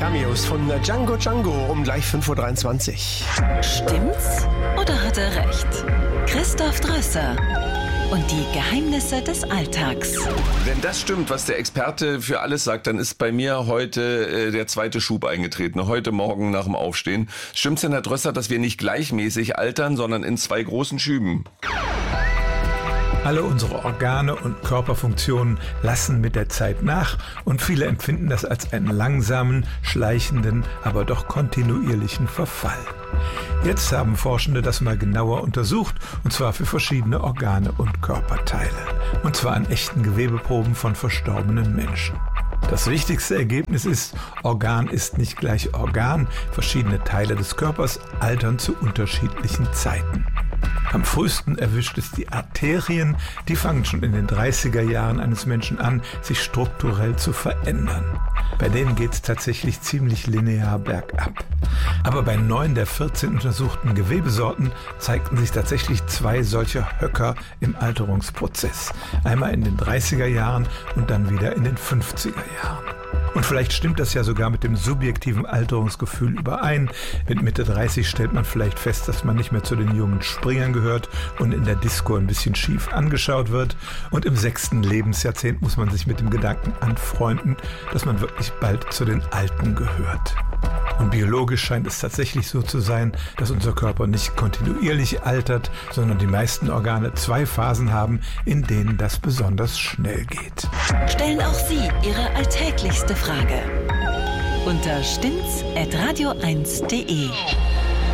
Cameos von Django Django um gleich 5.23 Uhr. Stimmt's oder hat er recht? Christoph Drösser und die Geheimnisse des Alltags. Wenn das stimmt, was der Experte für alles sagt, dann ist bei mir heute der zweite Schub eingetreten. Heute Morgen nach dem Aufstehen. Stimmt's denn, Herr Drösser, dass wir nicht gleichmäßig altern, sondern in 2 großen Schüben? Alle unsere Organe und Körperfunktionen lassen mit der Zeit nach und viele empfinden das als einen langsamen, schleichenden, aber doch kontinuierlichen Verfall. Jetzt haben Forschende das mal genauer untersucht, und zwar für verschiedene Organe und Körperteile. Und zwar an echten Gewebeproben von verstorbenen Menschen. Das wichtigste Ergebnis ist, Organ ist nicht gleich Organ. Verschiedene Teile des Körpers altern zu unterschiedlichen Zeiten. Am frühesten erwischt es die Arterien, die fangen schon in den 30er Jahren eines Menschen an, sich strukturell zu verändern. Bei denen geht es tatsächlich ziemlich linear bergab. Aber bei 9 der 14 untersuchten Gewebesorten zeigten sich tatsächlich 2 solcher Höcker im Alterungsprozess. Einmal in den 30er Jahren und dann wieder in den 50er Jahren. Und vielleicht stimmt das ja sogar mit dem subjektiven Alterungsgefühl überein. Mit Mitte 30 stellt man vielleicht fest, dass man nicht mehr zu den jungen Springern gehört und in der Disco ein bisschen schief angeschaut wird. Und im 6. Lebensjahrzehnt muss man sich mit dem Gedanken anfreunden, dass man wirklich bald zu den Alten gehört. Und biologisch scheint es tatsächlich so zu sein, dass unser Körper nicht kontinuierlich altert, sondern die meisten Organe 2 Phasen haben, in denen das besonders schnell geht. Stellen auch Sie Ihre alltäglichste Frage unter stimmt's@radio1.de.